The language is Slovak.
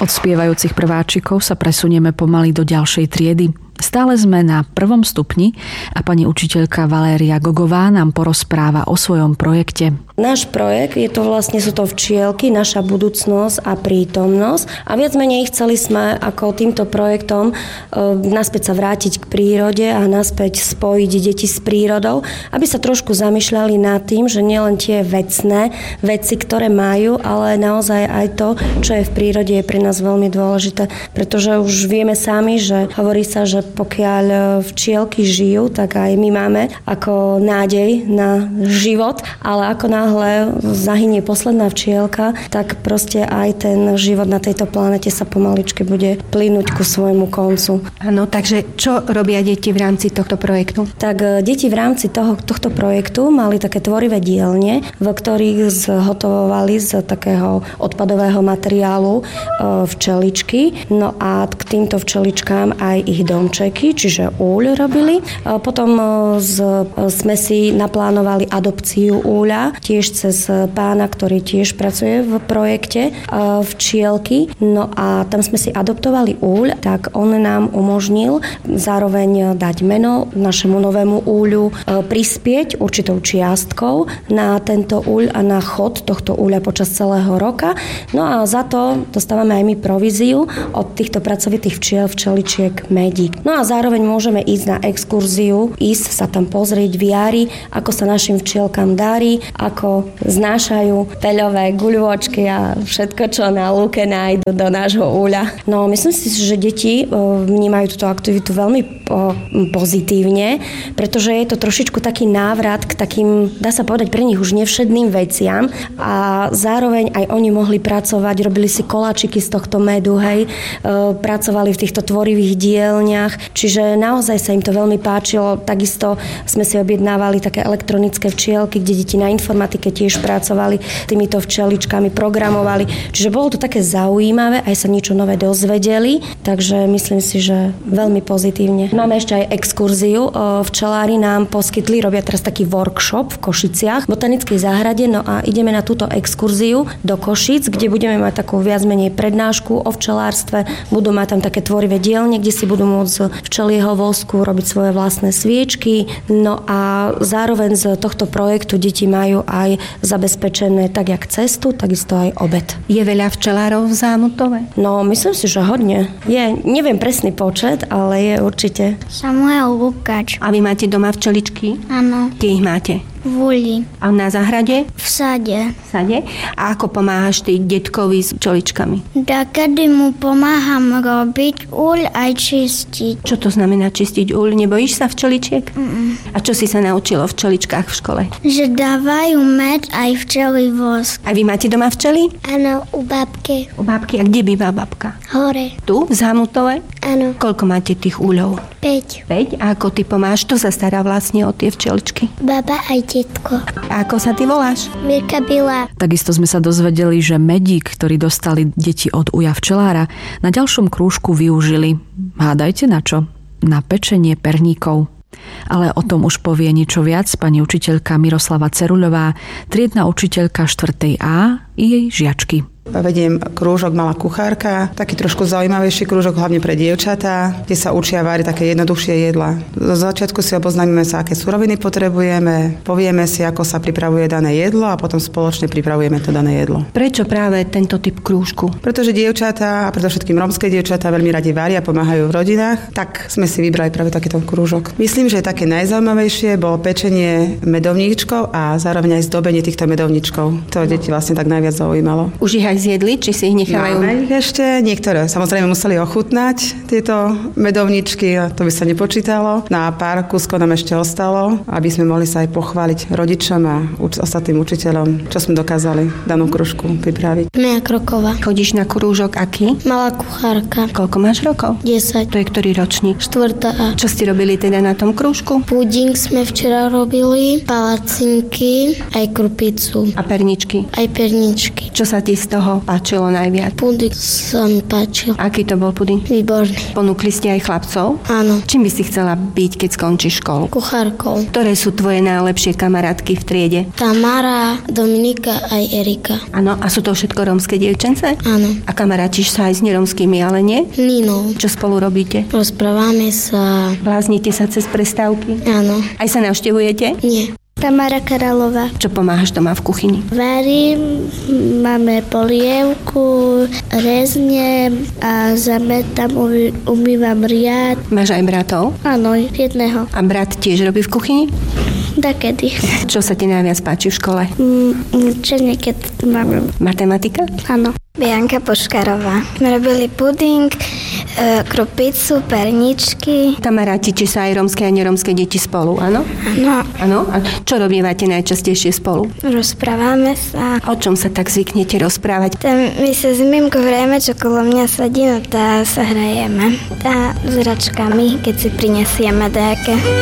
Od spievajúcich prváčikov sa presunieme pomaly do ďalšej triedy. Stále sme na 1. stupni a pani učiteľka Valéria Gogová nám porozpráva o svojom projekte. Náš projekt sú to včielky, naša budúcnosť a prítomnosť. A viac menej chceli sme ako týmto projektom naspäť sa vrátiť k prírode a naspäť spojiť deti s prírodou, aby sa trošku zamýšľali nad tým, že nielen tie vecné veci, ktoré majú, ale naozaj aj to, čo je v prírode, je pre nás veľmi dôležité. Pretože už vieme sami, že hovorí sa, že pokiaľ včielky žijú, tak aj my máme ako nádej na život, ale ako náhle zahynie posledná včielka, tak proste aj ten život na tejto planete sa pomaličky bude plynúť ku svojmu koncu. Áno, takže čo robia deti v rámci tohto projektu? Tak deti v rámci tohto projektu mali také tvorivé dielne, v ktorých zhotovovali z takého odpadového materiálu včeličky. No a k týmto včeličkám aj ich domčeky, čiže úľ robili. Potom sme si naplánovali adopciu úľa, tiež cez pána, ktorý tiež pracuje v projekte včielky. No a tam sme si adoptovali úľ, tak on nám umožnil zároveň dať meno našemu novému úľu, prispieť určitou čiastkou na tento úľ a na chod tohto úľa počas celého roka. No a za to dostávame aj my províziu od týchto pracovitých včeličiek medík. No a zároveň môžeme ísť na exkurziu, ísť sa tam pozrieť v jari, ako sa našim včielkam darí, ako znášajú peľové guľôčky a všetko, čo na lúke nájdu do nášho úľa. No myslím si, že deti vnímajú túto aktivitu veľmi pozitívne, pretože je to trošičku taký návrat k takým, dá sa povedať, pre nich už nevšedným veciam a zároveň aj oni mohli pracovať, robili si koláčiky z tohto medu, hej, pracovali v týchto tvorivých dielniach, čiže naozaj sa im to veľmi páčilo. Takisto sme si objednávali také elektronické včielky, kde deti na informatike tiež pracovali týmito včeličkami, programovali, čiže bolo to také zaujímavé, aj sa niečo nové dozvedeli, takže myslím si, že veľmi pozitívne. Máme ešte aj exkurziu. Včelári nám poskytli, robia teraz taký workshop v Košiciach, v botanickej záhrade, no a ideme na túto exkurziu do Košic, kde budeme mať takú viac menej prednášku o včelárstve. Budú mať tam také tvorivé dielne, kde si budú môcť z včelieho vosku robiť svoje vlastné sviečky. No a zároveň z tohto projektu deti majú aj zabezpečené tak jak cestu, takisto aj obed. Je veľa včelárov v Zámutove? No, myslím si, že hodne. Neviem presný počet, ale je určite. Samuel Lukáč. A vy máte doma včeličky? Áno. Kde ich máte? V uli. A na záhrade? V sade. V sade? A ako pomáhaš ty detkovi s včeličkami? Kedy mu pomáham robiť uľ aj čistiť. Čo to znamená čistiť uľ? Nebojíš sa včeličiek? A čo si sa naučilo v včeličkách v škole? Že dávajú med aj včelí vosk. A vy máte doma včely? Áno, u babky. U babky? A kde býva babka? Hore. Tu? V Zámutove? Áno. Koľko máte tých úľov? 5. 5? A ako ty pomáš? Kto sa stará vlastne o tie včeličky? Baba aj detko. A ako sa ty voláš? Mirka Bila. Takisto sme sa dozvedeli, že medík, ktorý dostali deti od uja včelára, na ďalšom krúžku využili. Hádajte na čo? Na pečenie perníkov. Ale o tom už povie niečo viac pani učiteľka Miroslava Ceruľová, triedna učiteľka 4. A i jej žiačky. Vediem krúžok Malá kuchárka, taký trošku zaujímavejší krúžok, hlavne pre dievčatá, kde sa učia váriť také jednoduchšie jedlá. Do začiatku si oboznámime sa, aké suroviny potrebujeme, povieme si, ako sa pripravuje dané jedlo a potom spoločne pripravujeme to dané jedlo. Prečo práve tento typ krúžku? Pretože dievčatá, a predovšetkým rómske dievčatá veľmi radi varia, pomáhajú v rodinách, tak sme si vybrali práve takýto krúžok. Myslím, že také najzaujímavejšie bolo pečenie medovníčkov a zároveň aj zdobenie týchto medovníčkov. To deti vlastne tak najviac zaujímalo. Už ich aj zjedli, či si ich nechávajú? Máme ich ešte, niektoré samozrejme museli ochutnať tieto medovničky, a to by sa nepočítalo. Na pár kúskov nám ešte ostalo, aby sme mohli sa aj pochváliť rodičom a ostatným učiteľom, čo sme dokázali danú krúžku pripraviť. Mia Kroková. Chodíš na krúžok aký? Malá kuchárka. Koľko máš rokov? 10. To je ktorý ročník? 4. A. Čo ste robili teda na tom krúžku? Puding sme včera robili, palacinky, aj krupicu. A perničky? Aj perničky. Čo sa ti z toho toho páčilo najviac? Puding sa mi páčil. Aký to bol puding? Výborný. Ponúkli ste aj chlapcov? Áno. Čím by si chcela byť, keď skončíš školu? Kuchárkou. Ktoré sú tvoje najlepšie kamarátky v triede? Tamara, Dominika aj Erika. Áno, a sú to všetko rómske dievčence? Áno. A kamarátiš sa aj s neromskými, ale nie? Ninou. Čo spolu robíte? Rozprávame sa. Bláznite sa cez prestávky? Áno. Aj sa navštevujete? Nie. Tamara Králová. Čo pomáhaš doma v kuchyni? Varím, máme polievku, rezne a zametam, umývam riad. Máš aj bratov? Áno, jedného. A brat tiež robí v kuchyni? Dakedy. Čo sa ti najviac páči v škole? Učenie, keď máme. Matematika? Áno. Bianka Poškarová. My robili puding, krupicu, perničky. Kamarátite sa aj rómske a nerómske deti spolu, áno? Áno. Áno? A čo robívate najčastejšie spolu? Rozprávame sa. O čom sa tak zvyknete rozprávať? My sa s Mimkou hrajeme, čo kolo mňa sedí, no tá sa hrajeme. Tá s hračkami, keď si prinesieme nejaké.